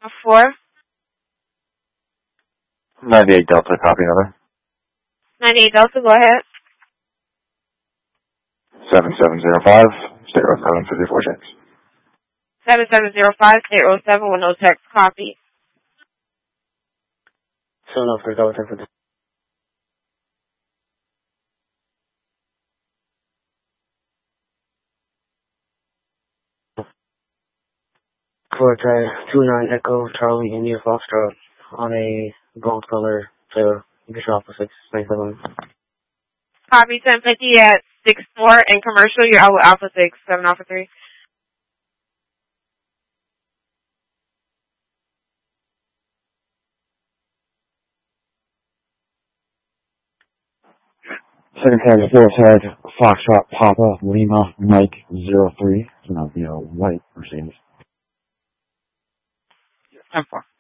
4. 98 Delta, copy another. 98 Delta, go ahead. 7705, state road 754 6. 7705, state road 7 with no text, copy. 703 Delta for the Quartet 29 Echo Charlie India Foxtrot on a gold color Toyota Bishop Alpha 6 27. Copy 1050 at 6-4 and commercial, you're out with Alpha 6, 7 Alpha 3. Second tag is Forest Head, Foxtrot, Papa, Lima, Mike, 03. So that'll be a white Mercedes. 10-4.